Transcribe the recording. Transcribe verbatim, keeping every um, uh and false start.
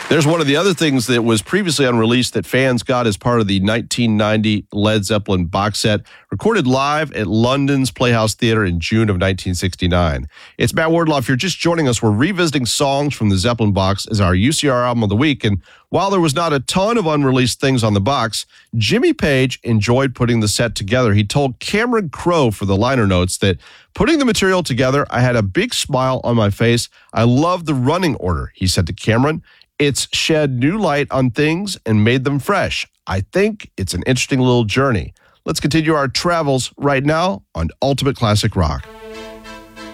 There's one of the other things that was previously unreleased that fans got as part of the nineteen ninety Led Zeppelin box set, recorded live at London's Playhouse Theatre in June of nineteen sixty-nine. It's Matt Wardlaw. If you're just joining us, we're revisiting songs from the Zeppelin box as our U C R album of the week. And while there was not a ton of unreleased things on the box, Jimmy Page enjoyed putting the set together. He told Cameron Crowe for the liner notes that putting the material together, I had a big smile on my face. I love the running order, he said to Cameron. It's shed new light on things and made them fresh. I think it's an interesting little journey. Let's continue our travels right now on Ultimate Classic Rock.